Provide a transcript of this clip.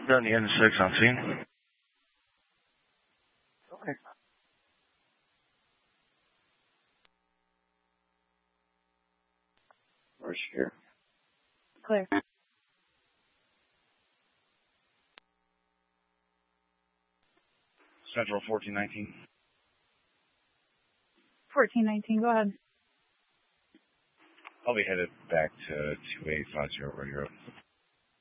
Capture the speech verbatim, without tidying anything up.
Done the N six on scene. Okay. Where's here? Clear. Central fourteen nineteen. fourteen nineteen, go ahead. I'll be headed back to two eight five zero Radio.